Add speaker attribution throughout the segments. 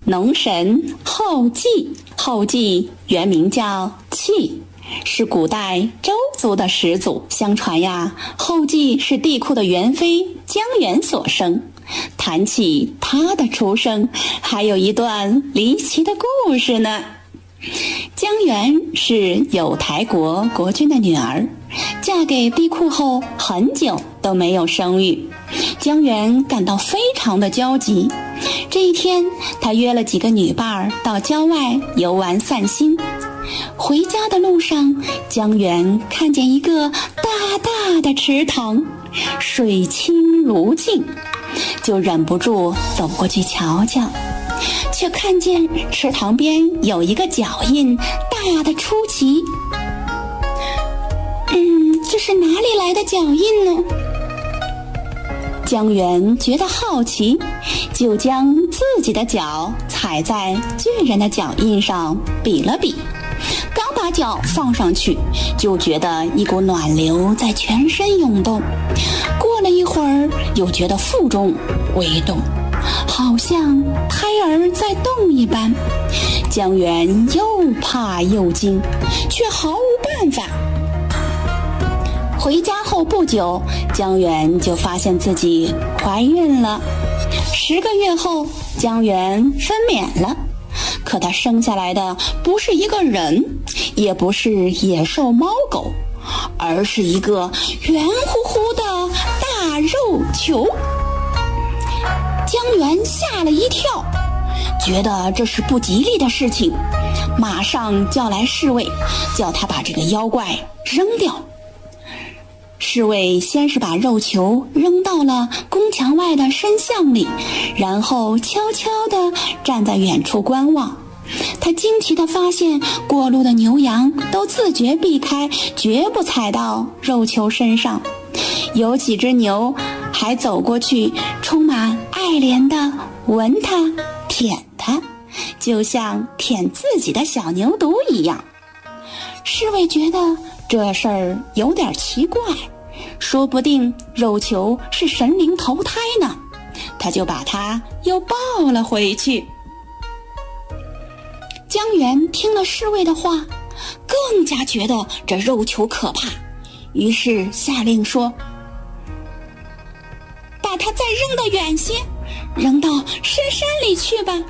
Speaker 1: 农神后稷。后稷原名叫契，是古代周族的始祖。相传呀，后稷是帝喾的元妃姜原所生。谈起她的出生，还有一段离奇的故事呢。姜原是有台国国君的女儿，嫁给帝喾后很久都没有生育。姜原感到非常的焦急。这一天，他约了几个女伴到郊外游玩散心。回家的路上，姜原看见一个大大的池塘，水清如镜，就忍不住走过去瞧瞧，却看见池塘边有一个脚印，大的出奇。这是哪里来的脚印呢？姜原觉得好奇，就将自己的脚踩在巨人的脚印上比了比。刚把脚放上去，就觉得一股暖流在全身涌动。过了一会儿，又觉得腹中微动，好像胎儿在动一般。姜原又怕又惊，却毫无办法。回家后不久，姜原就发现自己怀孕了。10个月后，姜原分娩了。可她生下来的不是一个人，也不是野兽猫狗，而是一个圆乎乎的大肉球。姜原吓了一跳，觉得这是不吉利的事情，马上叫来侍卫，叫他把这个妖怪扔掉。侍卫先是把肉球扔到了宫墙外的深巷里，然后悄悄地站在远处观望。他惊奇地发现，过路的牛羊都自觉避开，绝不踩到肉球身上。有几只牛还走过去，充满爱怜地闻它、舔它，就像舔自己的小牛犊一样。侍卫觉得这事儿有点奇怪，说不定肉球是神灵投胎呢，他就把它又抱了回去。姜原听了侍卫的话，更加觉得这肉球可怕，于是下令说：把它再扔得远些，扔到深山里去吧。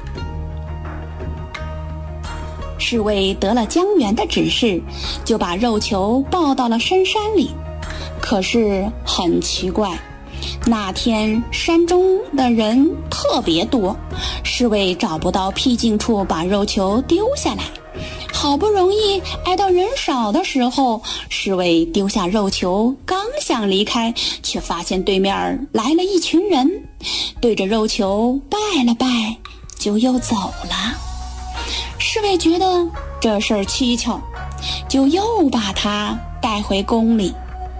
Speaker 1: 侍卫得了姜原的指示，就把肉球抱到了深山里。可是很奇怪，那天山中的人特别多，侍卫找不到僻静处把肉球丢下来。好不容易挨到人少的时候，侍卫丢下肉球，刚想离开，却发现对面来了一群人，对着肉球拜了拜，就又走了。侍卫觉得这事儿蹊跷，就又把他带回宫里。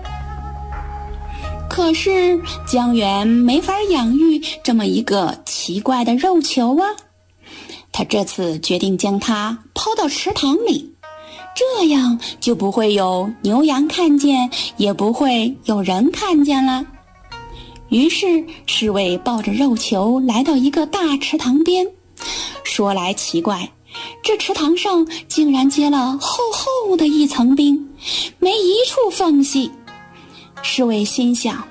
Speaker 1: 可是姜原没法养育这么一个奇怪的肉球啊，他这次决定将它抛到池塘里，这样就不会有牛羊看见，也不会有人看见了。于是侍卫抱着肉球来到一个大池塘边，说来奇怪，这池塘上竟然结了厚厚的一层冰，没一处缝隙。侍卫心想，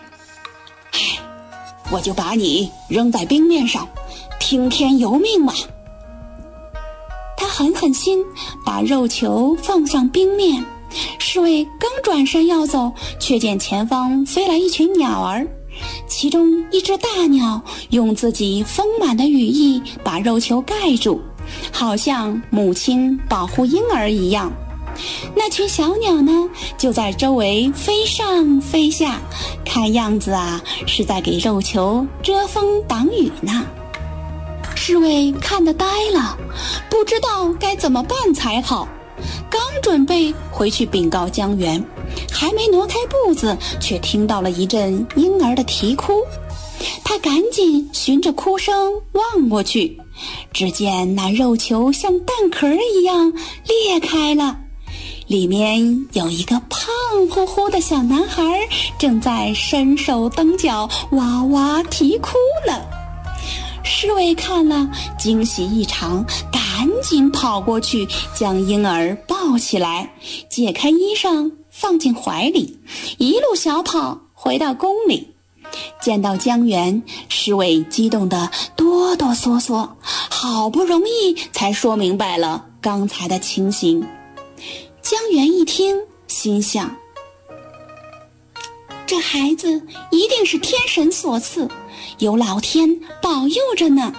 Speaker 1: 我就把你扔在冰面上，听天由命嘛。他狠心把肉球放上冰面，侍卫刚转身要走，却见前方飞来一群鸟儿，其中一只大鸟用自己丰满的羽翼把肉球盖住，好像母亲保护婴儿一样。那群小鸟呢，就在周围飞上飞下，看样子啊，是在给肉球遮风挡雨呢。侍卫看得呆了，不知道该怎么办才好。刚准备回去禀告姜原，还没挪开步子，却听到了一阵婴儿的啼哭。他赶紧循着哭声望过去，只见那肉球像蛋壳一样裂开了，里面有一个胖乎乎的小男孩，正在伸手蹬脚哇哇啼哭了。 侍卫看了，惊喜异常，赶紧跑过去将婴儿抱起来，解开衣裳放进怀里，一路小跑回到宫里。见到江源，侍卫激动得哆哆嗦嗦，好不容易才说明白了刚才的情形。江源一听，心想，这孩子一定是天神所赐，有老天保佑着呢。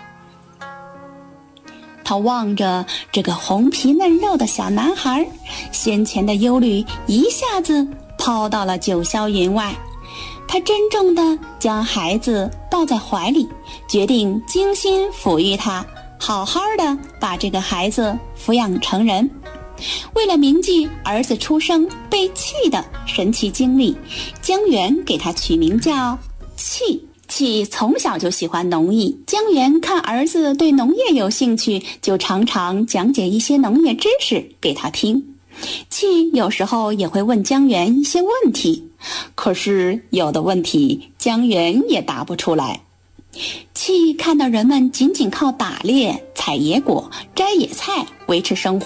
Speaker 1: 他望着这个红皮嫩肉的小男孩，先前的忧虑一下子抛到了九霄云外。他郑重地将孩子抱在怀里，决定精心抚育他，好好的把这个孩子抚养成人。为了铭记儿子出生被弃的神奇经历，江源给他取名叫弃。弃从小就喜欢农艺，江源看儿子对农业有兴趣，就常常讲解一些农业知识给他听。弃有时候也会问江源一些问题，可是有的问题江源也答不出来。弃看到人们仅仅靠打猎、采野果、摘野菜维持生活，